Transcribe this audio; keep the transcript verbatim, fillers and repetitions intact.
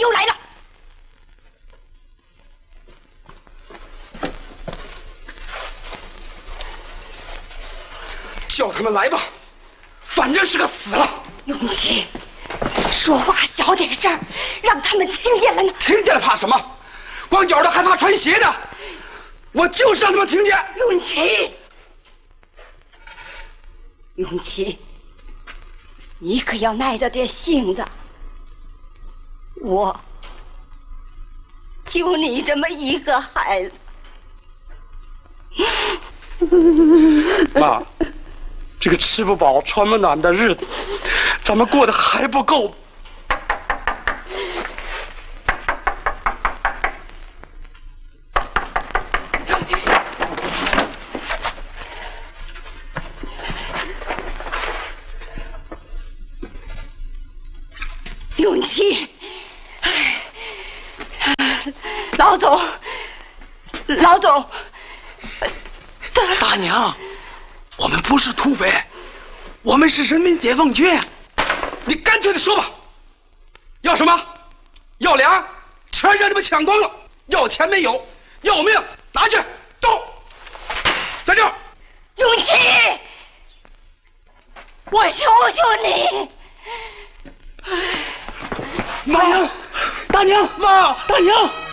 又来了。 叫他们来吧，反正是个死了。 永琪，说话小点声，让他们听见了呢。 听见了怕什么？光脚的还怕穿鞋的？我就是让他们听见。 永琪，永琪，你可要耐着点性子。我就你这么一个孩子。 妈，这个吃不饱穿不暖的日子，咱们过得还不够。 永琪，老总，老总， 大娘，我们不是土匪，我们是人民解放军。 你干脆的说吧，要什么？要粮，全让你们抢光了；要钱没有，要命拿去，走！站住！ 永琪，我求求你！ 大娘，大娘，妈，大娘。